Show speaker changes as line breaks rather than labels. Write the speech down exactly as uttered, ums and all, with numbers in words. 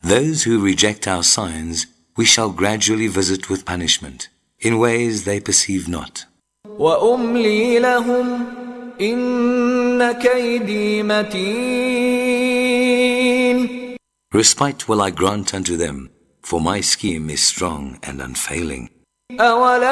Those who reject our signs, we shall gradually visit with punishment, in ways they perceive not.
وَأُمْلِي لَهُمْ إِنَّ كَيْدِي مَتِينٌ.
Respite will I grant unto them, for my scheme is strong and unfailing.
أَوَلَمْ